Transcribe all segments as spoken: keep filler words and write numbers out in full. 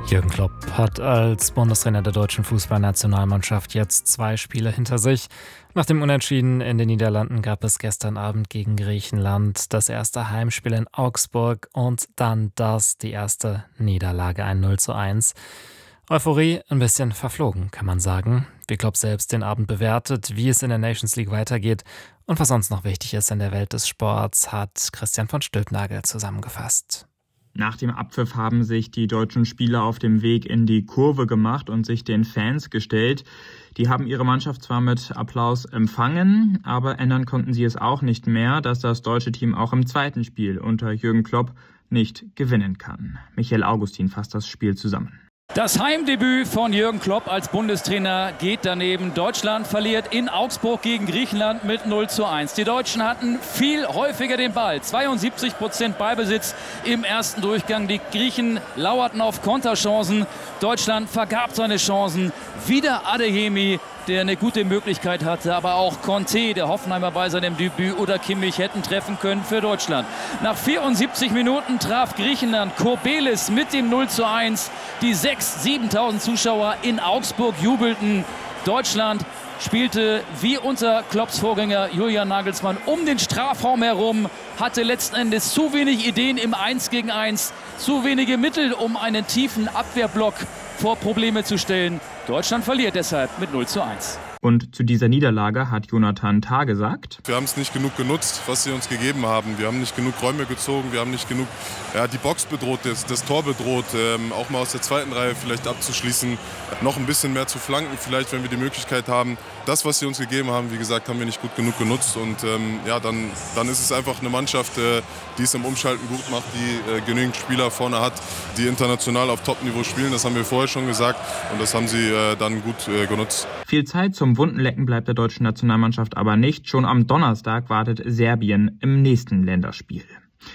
Jürgen Klopp hat als Bundestrainer der deutschen Fußballnationalmannschaft jetzt zwei Spiele hinter sich. Nach dem Unentschieden in den Niederlanden gab es gestern Abend gegen Griechenland das erste Heimspiel in Augsburg und dann das, die erste Niederlage, ein null zu eins. Euphorie ein bisschen verflogen, kann man sagen. Wie Klopp selbst den Abend bewertet, wie es in der Nations League weitergeht und was sonst noch wichtig ist in der Welt des Sports, hat Christian von Stülpnagel zusammengefasst. Nach dem Abpfiff haben sich die deutschen Spieler auf dem Weg in die Kurve gemacht und sich den Fans gestellt. Die haben ihre Mannschaft zwar mit Applaus empfangen, aber ändern konnten sie es auch nicht mehr, dass das deutsche Team auch im zweiten Spiel unter Jürgen Klopp nicht gewinnen kann. Michael Augustin fasst das Spiel zusammen. Das Heimdebüt von Jürgen Klopp als Bundestrainer geht daneben. Deutschland verliert in Augsburg gegen Griechenland mit null zu eins. Die Deutschen hatten viel häufiger den Ball. zweiundsiebzig Prozent Ballbesitz im ersten Durchgang. Die Griechen lauerten auf Konterchancen. Deutschland vergab seine Chancen. Wieder Adeyemi, der eine gute Möglichkeit hatte, aber auch Conte, der Hoffenheimer bei seinem Debüt, oder Kimmich hätten treffen können für Deutschland. Nach vierundsiebzig Minuten traf Griechenland. Kobelis mit dem null zu eins. Die sechstausend, siebentausend Zuschauer in Augsburg jubelten. Deutschland spielte wie unter Klopps Vorgänger Julian Nagelsmann um den Strafraum herum, hatte letzten Endes zu wenig Ideen im eins gegen eins, zu wenige Mittel, um einen tiefen Abwehrblock vor Probleme zu stellen. Deutschland verliert deshalb mit null zu eins. Und zu dieser Niederlage hat Jonathan Tah gesagt: Wir haben es nicht genug genutzt, was sie uns gegeben haben. Wir haben nicht genug Räume gezogen, wir haben nicht genug ja, die Box bedroht, das, das Tor bedroht, ähm, auch mal aus der zweiten Reihe vielleicht abzuschließen, noch ein bisschen mehr zu flanken, vielleicht, wenn wir die Möglichkeit haben. Das, was sie uns gegeben haben, wie gesagt, haben wir nicht gut genug genutzt. Und ähm, ja, dann, dann ist es einfach eine Mannschaft, äh, die es im Umschalten gut macht, die äh, genügend Spieler vorne hat, die international auf Top-Niveau spielen. Das haben wir vorher schon gesagt und das haben sie äh, dann gut äh, genutzt. Viel Zeit zum Wundenlecken bleibt der deutschen Nationalmannschaft aber nicht. Schon am Donnerstag wartet Serbien im nächsten Länderspiel.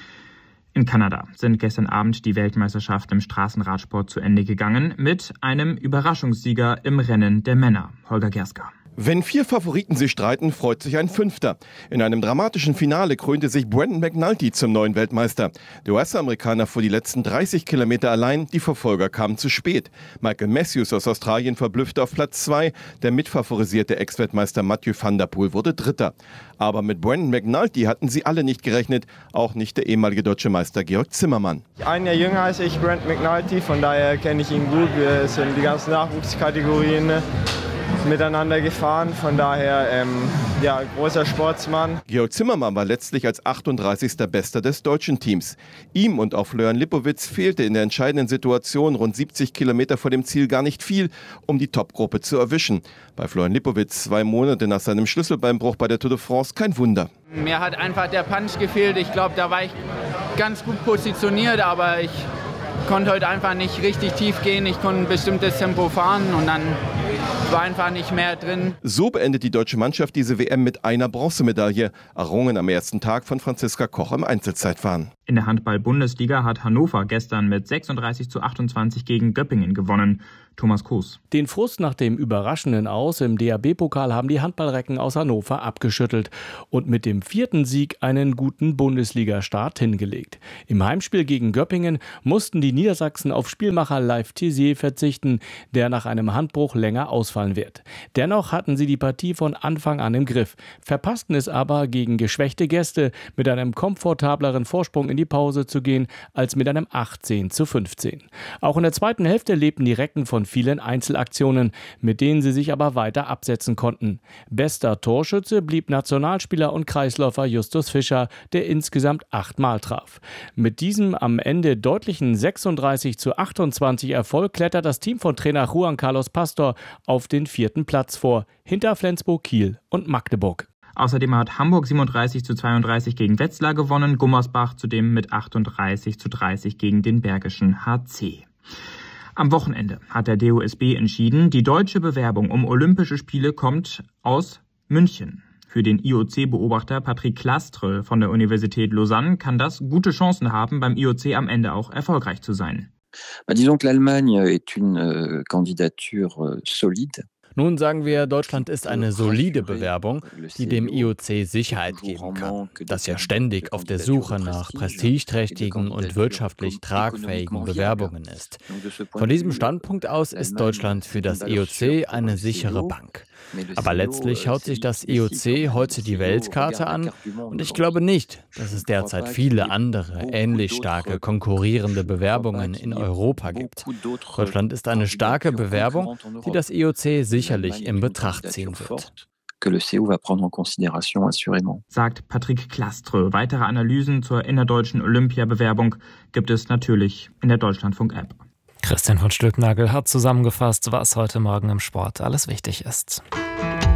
In Kanada sind gestern Abend die Weltmeisterschaften im Straßenradsport zu Ende gegangen mit einem Überraschungssieger im Rennen der Männer, Holger Gerska. Wenn vier Favoriten sich streiten, freut sich ein Fünfter. In einem dramatischen Finale krönte sich Brendan McNulty zum neuen Weltmeister. Der U S-Amerikaner fuhr die letzten dreißig Kilometer allein, die Verfolger kamen zu spät. Michael Matthews aus Australien verblüffte auf Platz zwei. Der mitfavorisierte Ex-Weltmeister Mathieu van der Poel wurde Dritter. Aber mit Brendan McNulty hatten sie alle nicht gerechnet, auch nicht der ehemalige deutsche Meister Georg Zimmermann. Ein Jahr jünger als ich, Brendan McNulty, von daher kenne ich ihn gut. Wir sind die ganzen Nachwuchskategorien miteinander gefahren, von daher ähm, ja, großer Sportsmann. Georg Zimmermann war letztlich als achtunddreißigster Bester des deutschen Teams. Ihm und auch Florian Lipowitz fehlte in der entscheidenden Situation rund siebzig Kilometer vor dem Ziel gar nicht viel, um die Topgruppe zu erwischen. Bei Florian Lipowitz zwei Monate nach seinem Schlüsselbeinbruch bei der Tour de France kein Wunder. Mir hat einfach der Punch gefehlt. Ich glaube, da war ich ganz gut positioniert, aber ich konnte heute einfach nicht richtig tief gehen. Ich konnte ein bestimmtes Tempo fahren und dann war einfach nicht mehr drin. So beendet die deutsche Mannschaft diese W M mit einer Bronzemedaille, errungen am ersten Tag von Franziska Koch im Einzelzeitfahren. In der Handball-Bundesliga hat Hannover gestern mit sechsunddreißig zu achtundzwanzig gegen Göppingen gewonnen. Thomas Koos. Den Frust nach dem überraschenden Aus im D H B-Pokal haben die Handballrecken aus Hannover abgeschüttelt und mit dem vierten Sieg einen guten Bundesliga-Start hingelegt. Im Heimspiel gegen Göppingen mussten die Niedersachsen auf Spielmacher Leif Thiesier verzichten, der nach einem Handbruch länger ausfallen wird. Dennoch hatten sie die Partie von Anfang an im Griff, verpassten es aber gegen geschwächte Gäste mit einem komfortableren Vorsprung in die Pause zu gehen, als mit einem achtzehn zu fünfzehn. Auch in der zweiten Hälfte lebten die Recken von vielen Einzelaktionen, mit denen sie sich aber weiter absetzen konnten. Bester Torschütze blieb Nationalspieler und Kreisläufer Justus Fischer, der insgesamt achtmal traf. Mit diesem am Ende deutlichen sechsunddreißig zu achtundzwanzig Erfolg klettert das Team von Trainer Juan Carlos Pastor auf den vierten Platz vor, hinter Flensburg, Kiel und Magdeburg. Außerdem hat Hamburg siebenunddreißig zu zweiunddreißig gegen Wetzlar gewonnen, Gummersbach zudem mit achtunddreißig zu dreißig gegen den Bergischen H C. Am Wochenende hat der D O S B entschieden, die deutsche Bewerbung um Olympische Spiele kommt aus München. Für den I O C-Beobachter Patrick Clastre von der Universität Lausanne kann das gute Chancen haben, beim I O C am Ende auch erfolgreich zu sein. Disons que l'Allemagne est une candidature solide. Nun sagen wir, Deutschland ist eine solide Bewerbung, die dem I O C Sicherheit geben kann. Das ja ständig auf der Suche nach prestigeträchtigen und wirtschaftlich tragfähigen Bewerbungen ist. Von diesem Standpunkt aus ist Deutschland für das I O C eine sichere Bank. Aber letztlich schaut sich das I O C heute die Weltkarte an und ich glaube nicht, dass es derzeit viele andere, ähnlich starke, konkurrierende Bewerbungen in Europa gibt. Deutschland ist eine starke Bewerbung, die das I O C sicherlich in Betracht ziehen wird. Sagt Patrick Klastre. Weitere Analysen zur innerdeutschen Olympiabewerbung gibt es natürlich in der Deutschlandfunk-App. Christian von Stülpnagel hat zusammengefasst, was heute Morgen im Sport alles wichtig ist.